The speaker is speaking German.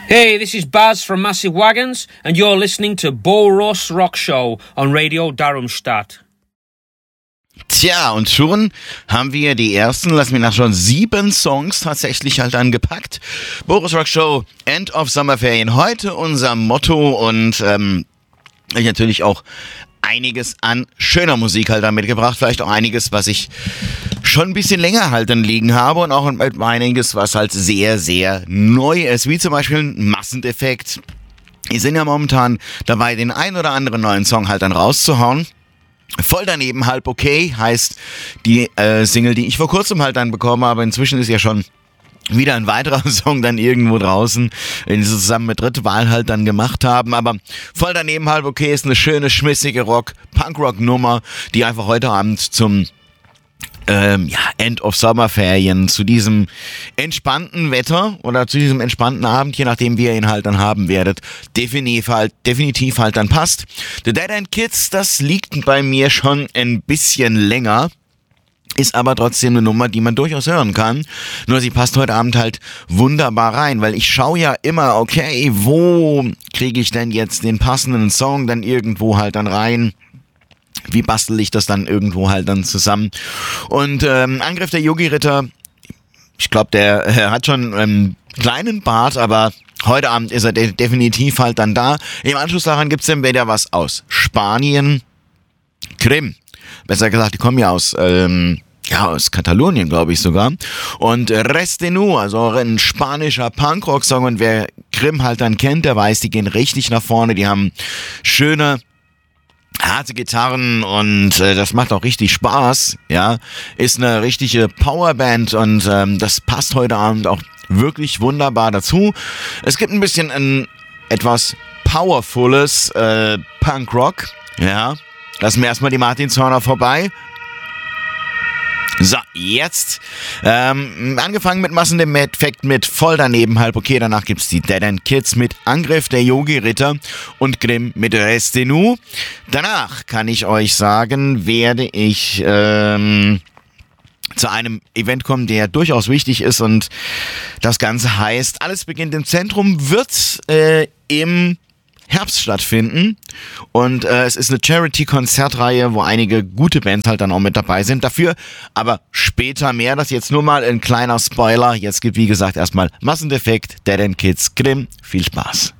Hey, this is Baz from Massive Wagons, and you're listening to Boros Rock Show on Radio Darmstadt. Tja, und schon haben wir die ersten, lass mich nachschauen, 7 Songs tatsächlich halt angepackt. Boros Rock Show, End of Sommerferien, heute unser Motto und ich natürlich auch einiges an schöner Musik halt da mitgebracht, vielleicht auch einiges, was ich schon ein bisschen länger halt dann liegen habe und auch einiges, was halt sehr, sehr neu ist, wie zum Beispiel Massendefekt. Die sind ja momentan dabei, den ein oder anderen neuen Song halt dann rauszuhauen. Voll daneben halb okay heißt die Single, die ich vor kurzem halt dann bekommen habe. Inzwischen ist ja schon wieder ein weiterer Song dann irgendwo draußen, den sie zusammen mit Dritte Wahl halt dann gemacht haben. Aber voll daneben halb okay ist eine schöne, schmissige Punk-Rock-Nummer, die einfach heute Abend zum End of Sommerferien, zu diesem entspannten Wetter oder zu diesem entspannten Abend, je nachdem wie ihr ihn halt dann haben werdet, definitiv halt dann passt. The Dead End Kids, das liegt bei mir schon ein bisschen länger, ist aber trotzdem eine Nummer, die man durchaus hören kann. Nur sie passt heute Abend halt wunderbar rein, weil ich schaue ja immer, okay, wo kriege ich denn jetzt den passenden Song dann irgendwo halt dann rein? Wie bastel ich das dann irgendwo halt dann zusammen? Und Angriff der Yogi-Ritter, ich glaube, der hat schon einen kleinen Bart, aber heute Abend ist er definitiv halt dann da. Im Anschluss daran gibt's dann wieder was aus Spanien, Krim. Besser gesagt, die kommen ja aus Katalonien, glaube ich sogar. Und Restenu, also ein spanischer Punkrock-Song. Und wer Krim halt dann kennt, der weiß, die gehen richtig nach vorne. Die haben schöne, harte Gitarren und das macht auch richtig Spaß, ja. Ist eine richtige Powerband und das passt heute Abend auch wirklich wunderbar dazu. Es gibt ein bisschen ein etwas powerfules Punkrock, ja. Lassen wir erstmal die Martinshörner vorbei. So, jetzt angefangen mit Massendefekt mit Voll daneben halb okay, danach gibt's die Dead End Kids mit Angriff der Yogi-Ritter und Grimm mit Restenu. Danach kann ich euch sagen, werde ich zu einem Event kommen, der durchaus wichtig ist und das Ganze heißt, alles beginnt im Zentrum, wird im Herbst stattfinden und es ist eine Charity-Konzertreihe, wo einige gute Bands halt dann auch mit dabei sind. Dafür aber später mehr. Das jetzt nur mal ein kleiner Spoiler. Jetzt gibt wie gesagt erstmal Massendefekt, Dead End Kids, Grimm. Viel Spaß.